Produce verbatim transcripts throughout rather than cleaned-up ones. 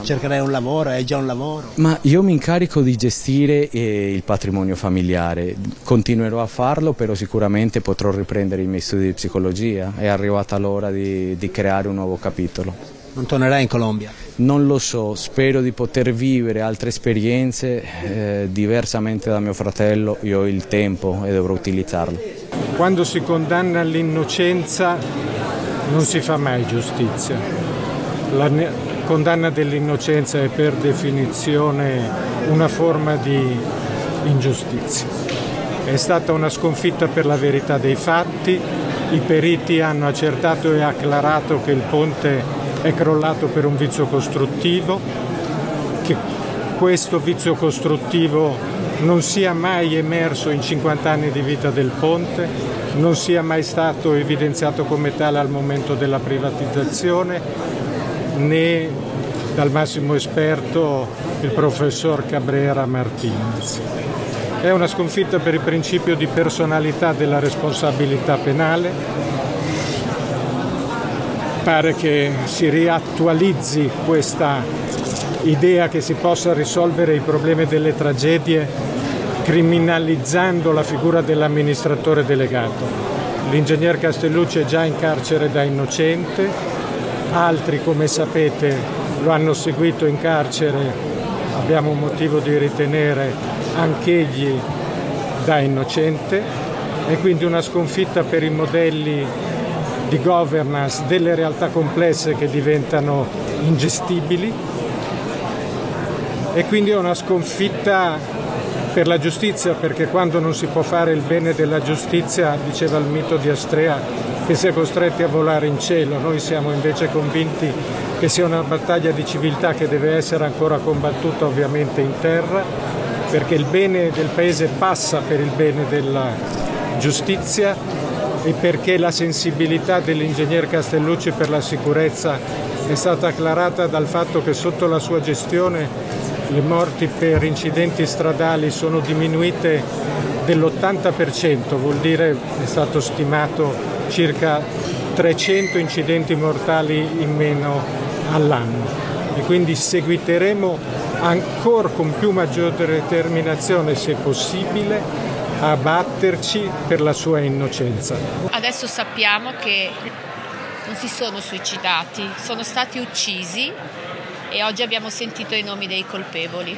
per cercare un lavoro, hai già un lavoro? Ma io mi incarico di gestire eh, il patrimonio familiare, continuerò a farlo, però sicuramente potrò riprendere i miei studi di psicologia, è arrivata l'ora di, di creare un nuovo capitolo. Non tornerai in Colombia? Non lo so, spero di poter vivere altre esperienze, eh, diversamente da mio fratello, io ho il tempo e dovrò utilizzarlo. Quando si condanna l'innocenza non si fa mai giustizia. La condanna dell'innocenza è per definizione una forma di ingiustizia. È stata una sconfitta per la verità dei fatti, i periti hanno accertato e acclarato che il ponte è crollato per un vizio costruttivo, che questo vizio costruttivo non sia mai emerso in cinquanta anni di vita del ponte, non sia mai stato evidenziato come tale al momento della privatizzazione, né dal massimo esperto, il professor Cabrera Martinez. È una sconfitta per il principio di personalità della responsabilità penale. Pare che si riattualizzi questa idea che si possa risolvere i problemi delle tragedie criminalizzando la figura dell'amministratore delegato. L'ingegner Castellucci è già in carcere da innocente, altri, come sapete, lo hanno seguito in carcere, abbiamo motivo di ritenere anch'egli da innocente, e quindi una sconfitta per i modelli di governance delle realtà complesse che diventano ingestibili, e quindi è una sconfitta per la giustizia, perché quando non si può fare il bene della giustizia, diceva il mito di Astrea, che si è costretti a volare in cielo. Noi siamo invece convinti che sia una battaglia di civiltà che deve essere ancora combattuta ovviamente in terra, perché il bene del Paese passa per il bene della giustizia e perché la sensibilità dell'ingegner Castellucci per la sicurezza è stata acclarata dal fatto che sotto la sua gestione le morti per incidenti stradali sono diminuite dell'ottanta per cento, vuol dire, è stato stimato, circa trecento incidenti mortali in meno all'anno. E quindi seguiteremo ancora con più maggiore determinazione, se possibile, a batterci per la sua innocenza. Adesso sappiamo che non si sono suicidati, sono stati uccisi, e oggi abbiamo sentito i nomi dei colpevoli.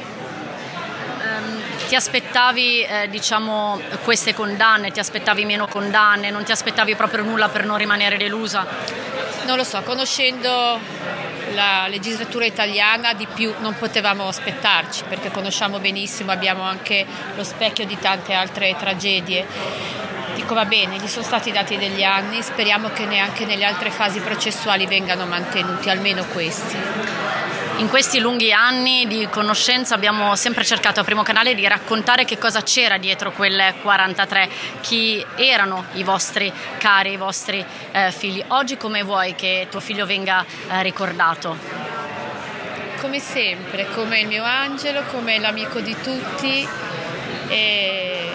Um, ti aspettavi eh, diciamo queste condanne, ti aspettavi meno condanne, non ti aspettavi proprio nulla per non rimanere delusa? Non lo so, conoscendo la legislatura italiana di più non potevamo aspettarci, perché conosciamo benissimo, abbiamo anche lo specchio di tante altre tragedie. Dico, va bene, gli sono stati dati degli anni, speriamo che neanche nelle altre fasi processuali vengano mantenuti, almeno questi. In questi lunghi anni di conoscenza abbiamo sempre cercato a Primo Canale di raccontare che cosa c'era dietro quel quarantatré, chi erano i vostri cari, i vostri eh, figli. Oggi come vuoi che tuo figlio venga eh, ricordato? Come sempre, come il mio angelo, come l'amico di tutti, e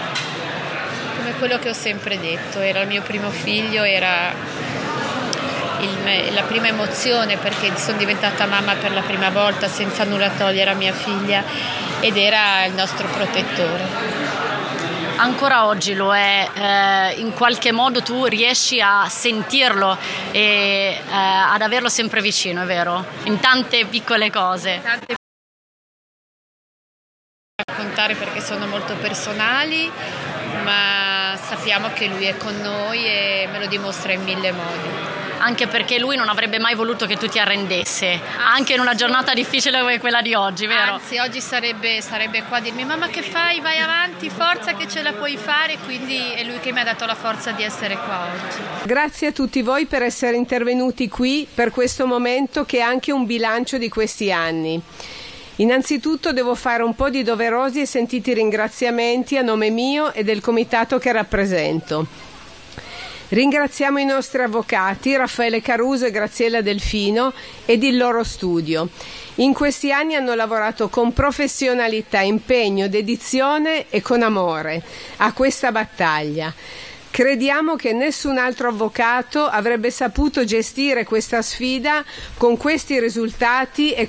come quello che ho sempre detto, era il mio primo figlio, era Il, la prima emozione, perché sono diventata mamma per la prima volta senza nulla togliere a mia figlia, ed era il nostro protettore. Ancora oggi lo è, eh, in qualche modo tu riesci a sentirlo e eh, ad averlo sempre vicino, è vero? In tante piccole cose. Tante raccontare perché sono molto personali, ma sappiamo che lui è con noi e me lo dimostra in mille modi. Anche perché lui non avrebbe mai voluto che tu ti arrendesse, anche in una giornata difficile come quella di oggi, vero? Anzi, oggi sarebbe, sarebbe qua a dirmi: mamma, che fai? Vai avanti, forza che ce la puoi fare, quindi è lui che mi ha dato la forza di essere qua oggi. Grazie a tutti voi per essere intervenuti qui per questo momento che è anche un bilancio di questi anni. Innanzitutto devo fare un po' di doverosi e sentiti ringraziamenti a nome mio e del comitato che rappresento. Ringraziamo i nostri avvocati Raffaele Caruso e Graziella Delfino ed il loro studio. In questi anni hanno lavorato con professionalità, impegno, dedizione e con amore a questa battaglia. Crediamo che nessun altro avvocato avrebbe saputo gestire questa sfida con questi risultati e